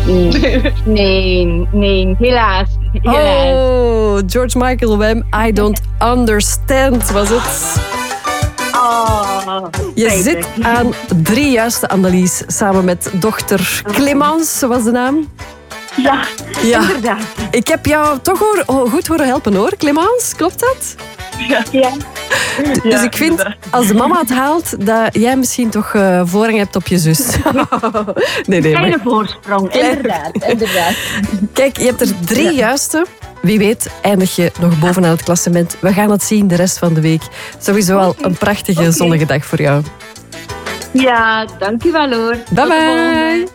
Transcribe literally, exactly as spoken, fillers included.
Nee, nee, helaas. helaas. Oh, George Michael, Wham, I Don't Understand was het. Oh, Je spijtig. zit aan drie juiste, Annelies, samen met dochter Clémence, was de naam. Ja, Ja. inderdaad. Ik heb jou toch hoor, oh, goed horen helpen hoor, Clémence, klopt dat? Ja. ja. Dus ik vind, als de mama het haalt, dat jij misschien toch uh, voorrang hebt op je zus. nee, nee, Kleine maar... voorsprong, inderdaad, inderdaad. Kijk, je hebt er drie juiste. Wie weet eindig je nog bovenaan het klassement. We gaan het zien de rest van de week. Sowieso al een prachtige Okay. zonnige dag voor jou. Ja, dankjewel hoor. Bye bye.